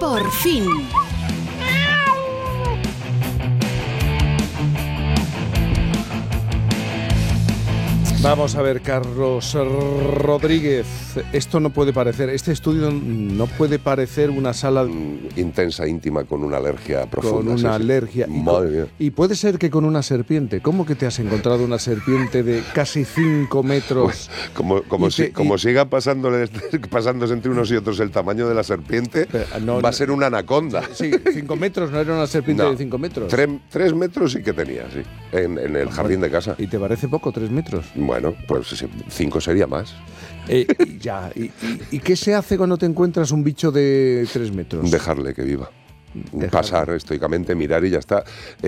Por fin. Vamos a ver, Carlos Rodríguez, esto no puede parecer, este estudio no puede parecer una sala intensa, íntima, con una alergia profunda. Con una alergia. Y puede ser que con una serpiente. ¿Cómo que te has encontrado una serpiente de casi 5 metros? Pues, como siga pasándose entre unos y otros el tamaño de la serpiente, va a ser una anaconda. Sí, 5 metros, no era una serpiente de 5 metros. 3 metros sí que tenía, sí, en el jardín de casa. ¿Y te parece poco, 3 metros? Bueno, pues 5 sería más. ¿Y qué se hace cuando te encuentras un bicho de 3 metros? Dejarle que viva. Pasar estoicamente, mirar y ya está.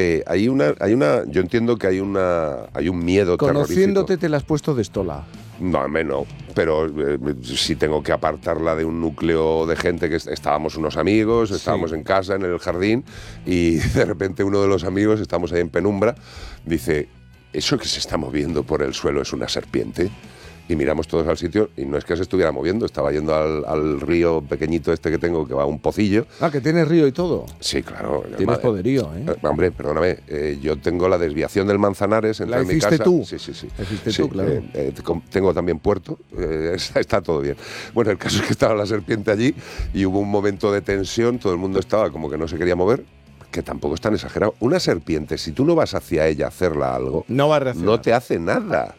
Yo entiendo que hay un miedo terrorífico. Conociéndote te la has puesto de estola. No, no, pero si tengo que apartarla de un núcleo de gente que estábamos unos amigos, estábamos en casa, en el jardín, y de repente uno de los amigos, estamos ahí en penumbra, dice: ¿eso que se está moviendo por el suelo es una serpiente? Y miramos todos al sitio y no es que se estuviera moviendo, estaba yendo al río pequeñito este que tengo, que va a un pocillo. Ah, que tiene río y todo. Sí, claro. Tienes poderío, ¿eh? Hombre, perdóname, yo tengo la desviación del Manzanares entre mi casa. ¿La hiciste tú? Sí. ¿La hiciste tú, claro? Tengo también puerto, está todo bien. Bueno, el caso es que estaba la serpiente allí y hubo un momento de tensión, todo el mundo estaba como que no se quería mover, que tampoco es tan exagerado. Una serpiente, si tú no vas hacia ella a hacerla algo, no va a reaccionar. No te hace nada.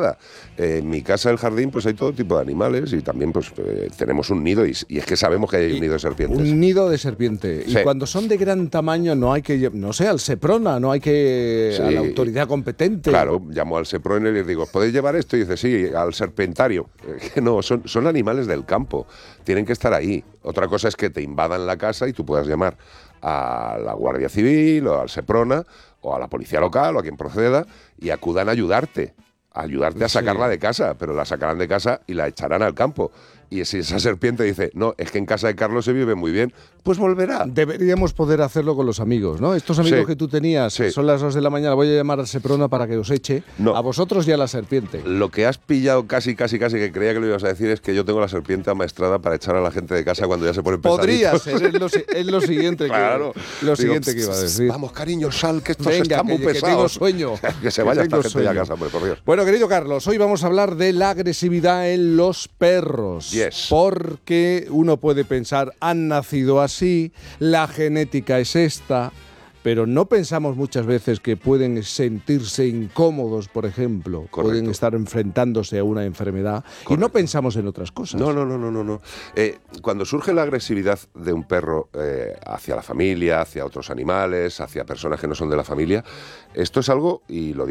En mi casa, el jardín, pues hay todo tipo de animales y también pues tenemos un nido y es que sabemos que hay un nido de serpientes. Un nido de serpiente. Sí. Y cuando son de gran tamaño no hay que, no sé, al Seprona, no hay que a la autoridad competente. Claro, llamo al Seprona y les digo: ¿podéis llevar esto? Y dice: sí, al serpentario. Que no, son animales del campo, tienen que estar ahí. Otra cosa es que te invadan la casa y tú puedas llamar a la Guardia Civil o al Seprona o a la policía local o a quien proceda y acudan a ayudarte a sacarla de casa, pero la sacarán de casa y la echarán al campo. Y si esa serpiente dice: no, es que en casa de Carlos se vive muy bien, pues volverá. Deberíamos poder hacerlo con los amigos, ¿no? Estos amigos que tú tenías, son las 2 de la mañana, voy a llamar al Seprona para que os eche, a vosotros y a la serpiente. Lo que has pillado casi, que creía que lo ibas a decir, es que yo tengo la serpiente amaestrada para echar a la gente de casa cuando ya se ponen pesaditos. Podría ser, es lo siguiente claro. Siguiente que iba a decir. Vamos, cariño, sal, que estos están muy pesados. Que tengo sueño. Que se vaya esta gente ya a casa, por Dios. Bueno, querido Carlos, hoy vamos a hablar de la agresividad en los perros. Yes. Porque uno puede pensar, han nacido así, la genética es esta, pero no pensamos muchas veces que pueden sentirse incómodos, por ejemplo. Correcto. Pueden estar enfrentándose a una enfermedad. Correcto. Y no pensamos en otras cosas. No. Cuando surge la agresividad de un perro hacia la familia, hacia otros animales, hacia personas que no son de la familia, esto es algo, y lo digo